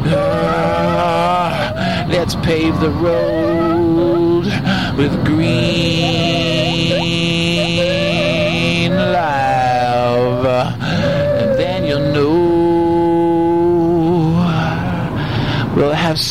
Let's pave the road with green love, and then you'll know we'll have